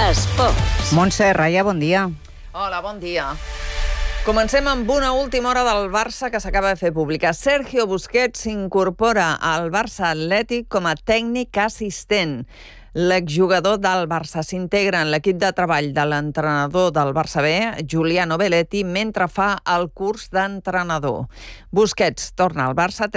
Esports. Montse Raya, bon dia. Hola, bon dia. Comencem amb una última hora del Barça que s'acaba de fer pública. Sergio Busquets s'incorpora al Barça Atlètic com a tècnic assistent. L'exjugador del Barça s'integra en l'equip de treball de l'entrenador del Barça B, Giuliano Belletti, mentre fa el curs d'entrenador. Busquets torna al Barça